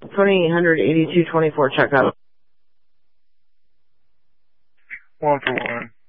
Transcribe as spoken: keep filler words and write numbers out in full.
twenty-eight hundred eighty-two twenty-four checkup. One for one.